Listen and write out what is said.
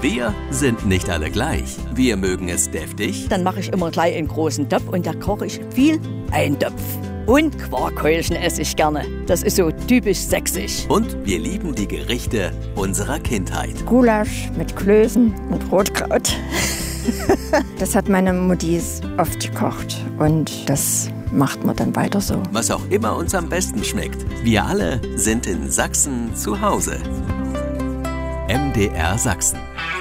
Wir sind nicht alle gleich. Wir mögen es deftig. Dann mache ich immer gleich einen großen Topf und da koche ich viel Eintopf. Und Quarkkeulchen esse ich gerne. Das ist so typisch sächsisch. Und wir lieben die Gerichte unserer Kindheit. Gulasch mit Klößen und Rotkraut. Das hat meine Mutti oft gekocht und das macht man dann weiter so. Was auch immer uns am besten schmeckt. Wir alle sind in Sachsen zu Hause. MDR Sachsen.